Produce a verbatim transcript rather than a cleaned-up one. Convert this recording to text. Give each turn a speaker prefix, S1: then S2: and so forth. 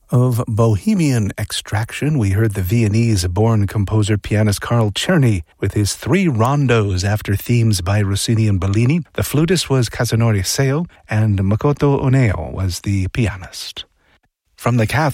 S1: Of Bohemian extraction, we heard the Viennese-born composer-pianist Carl Czerny with his three rondos after themes by Rossini and Bellini. The flutist was Kazunori Seo, and Makoto Oneo was the pianist. From the Catholic